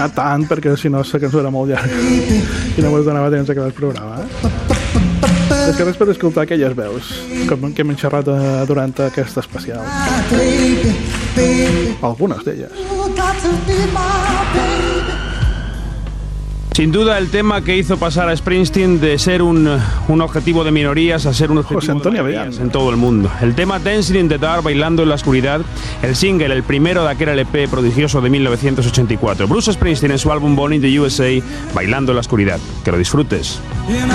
anar tant, perquè si no la cançó era molt llarga i no ens donava temps d'acabar el programa. És que res per escoltar aquelles veus que hem enxerrat durant aquest especial. Algunes d'elles. Sin duda el tema que hizo pasar a Springsteen de ser un objetivo de minorías a ser un objetivo de mayorías en todo el mundo. El tema Dancing in the Dark, Bailando en la Oscuridad, el single, el primero de aquel LP prodigioso de 1984. Bruce Springsteen en su álbum Born in the USA, Bailando en la Oscuridad. Que lo disfrutes.